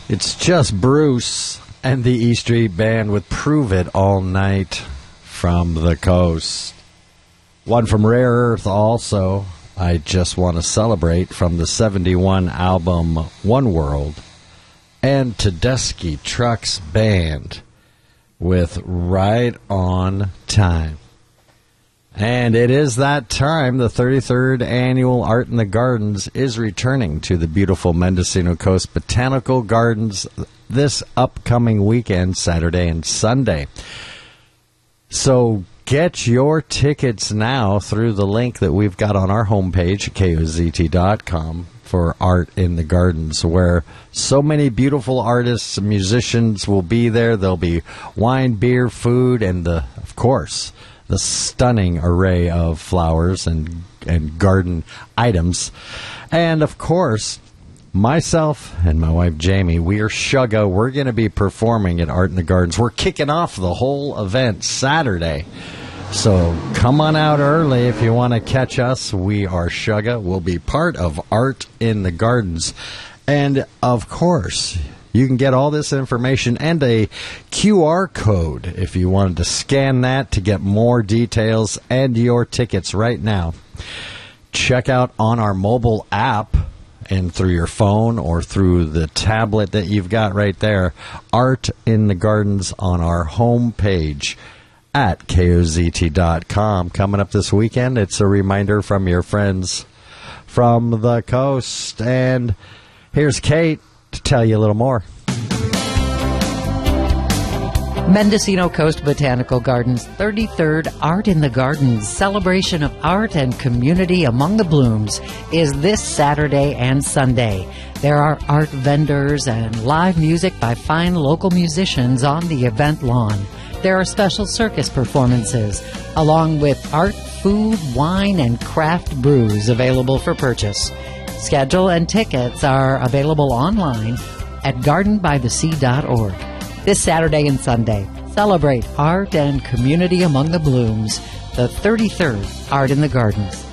It's just Bruce and the E Street Band with Prove It All Night from the Coast. One from Rare Earth also, I Just Want to Celebrate, from the 71 album One World. And Tedeschi Trucks Band with Right on Time. And it is that time. The 33rd Annual Art in the Gardens is returning to the beautiful Mendocino Coast Botanical Gardens this upcoming weekend, Saturday and Sunday. So get your tickets now through the link that we've got on our homepage at KOZT.com for Art in the Gardens, where so many beautiful artists and musicians will be there. There'll be wine, beer, food, and, of course, the stunning array of flowers and garden items. And, of course, myself and my wife, Jamie, we are Shugga. We're going to be performing at Art in the Gardens. We're kicking off the whole event Saturday. So come on out early if you want to catch us. We are Shugga. We'll be part of Art in the Gardens. And, of course, you can get all this information and a QR code if you wanted to scan that to get more details and your tickets right now. Check out on our mobile app and through your phone or through the tablet that you've got right there, Art in the Gardens on our homepage at KOZT.com. Coming up this weekend, it's a reminder from your friends from the coast. And here's Kate to tell you a little more. Mendocino Coast Botanical Gardens 33rd Art in the Gardens celebration of art and community among the blooms is this Saturday and Sunday. There are art vendors and live music by fine local musicians on the event lawn. There are special circus performances, along with art, food, wine, and craft brews available for purchase. Schedule and tickets are available online at gardenbythesea.org. This Saturday and Sunday, celebrate art and community among the blooms, the 33rd Art in the Gardens.